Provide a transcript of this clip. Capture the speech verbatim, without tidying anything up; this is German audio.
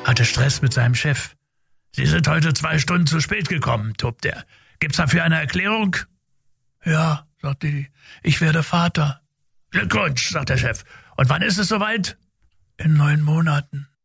hatte Stress mit seinem Chef. »Sie sind heute zwei Stunden zu spät gekommen«, tobt er. »Gibt's dafür eine Erklärung?« »Ja«, sagt Didi, »ich werde Vater.« »Glückwunsch«, sagt der Chef. »Und wann ist es soweit?« »In neun Monaten.«